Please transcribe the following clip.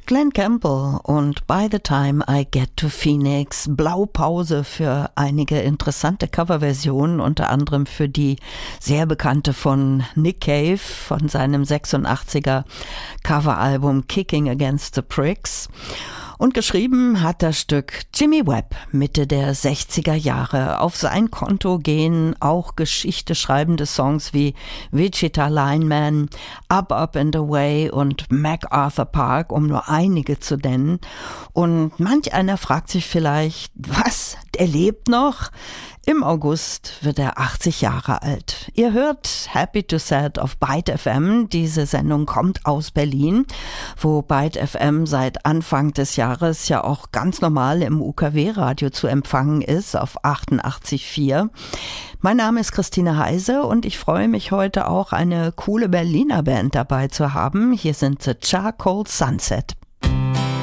Glen Campbell und By the Time I Get to Phoenix, Blaupause für einige interessante Coverversionen, unter anderem für die sehr bekannte von Nick Cave von seinem 86er Coveralbum Kicking Against the Pricks. Und geschrieben hat das Stück Jimmy Webb Mitte der 60er Jahre. Auf sein Konto gehen auch Geschichte schreibende Songs wie Wichita Lineman, Up Up and Away und MacArthur Park, um nur einige zu nennen. Und manch einer fragt sich vielleicht, was, der lebt noch? Im August wird er 80 Jahre alt. Ihr hört Happy to Sad auf Byte FM. Diese Sendung kommt aus Berlin, wo Byte FM seit Anfang des Jahres ja auch ganz normal im UKW-Radio zu empfangen ist, auf 88,4. Mein Name ist Christine Heise und ich freue mich heute auch, eine coole Berliner Band dabei zu haben. Hier sind The Charcoal Sunset.